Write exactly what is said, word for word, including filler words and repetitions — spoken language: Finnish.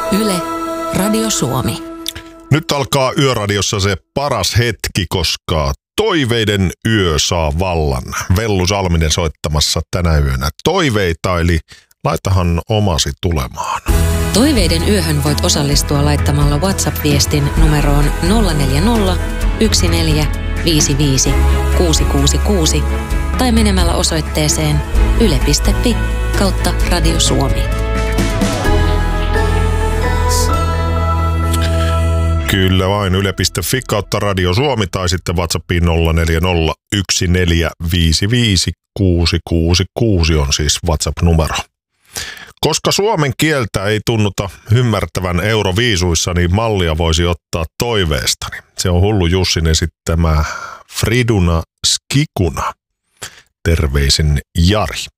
Yle, Radio Suomi. Nyt alkaa Yöradiossa se paras hetki, koska toiveiden yö saa vallan. Vellu Salminen soittamassa tänä yönä toiveita, eli laitahan omasi tulemaan. Toiveiden yöhön voit osallistua laittamalla WhatsApp-viestin numeroon nolla neljä nolla, yksi neljä, viisi viisi, kuusi kuusi kuusi tai menemällä osoitteeseen yle piste fi kautta Radio Suomi. Kyllä vain, yle piste fi kautta Radio Suomi tai sitten WhatsAppiin nolla neljä nolla, yksi neljä, viisi viisi, kuusi kuusi kuusi on siis WhatsApp-numero. Koska suomen kieltä ei tunnuta ymmärtävän Euroviisuissa, niin mallia voisi ottaa toiveestani. Se on Hullu Jussin esittämä Friduna Skikuna. Terveisin Jari.